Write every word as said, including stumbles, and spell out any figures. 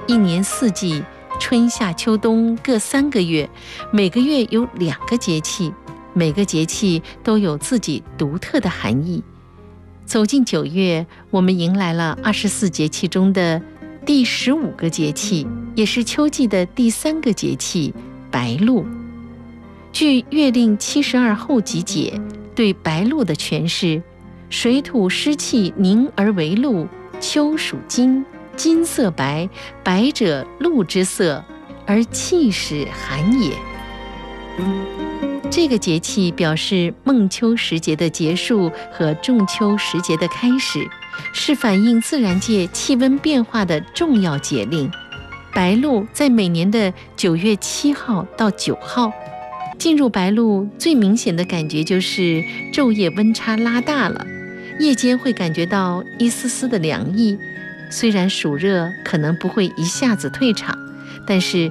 一年四季，春夏秋冬各三个月，每个月有两个节气，每个节气都有自己独特的含义。走进九月，我们迎来了二十四节气中的第十五个节气，也是秋季的第三个节气——白露。据《月令七十二候集解》对白露的诠释：水土湿气凝而为露，秋属金，金色白，白者露之色，而气始寒也。这个节气表示孟秋时节的结束和仲秋时节的开始，是反映自然界气温变化的重要节令。白露在每年的九月七号到九号。进入白露，最明显的感觉就是昼夜温差拉大了，夜间会感觉到一丝丝的凉意。虽然暑热可能不会一下子退场，但是